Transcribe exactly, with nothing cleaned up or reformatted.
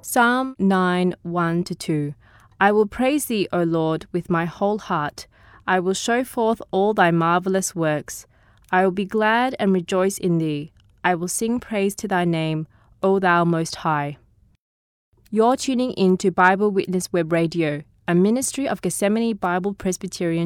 Psalm nine, one to two. I will praise thee, O Lord, with my whole heart. I will show forth all thy marvelous works. I will be glad and rejoice in thee. I will sing praise to thy name, O thou Most High. You're tuning in to Bible Witness Web Radio, a ministry of Gethsemane Bible Presbyterian